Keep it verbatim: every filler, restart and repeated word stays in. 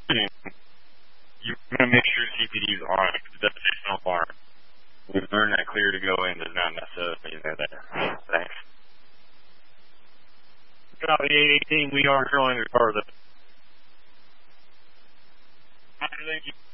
You want to make sure C P D's on it, because it does say so far. We've learned that clear to go in does not necessarily mean they're there. Thanks. Copy eight eighteen, we are controlling the car. Thank you.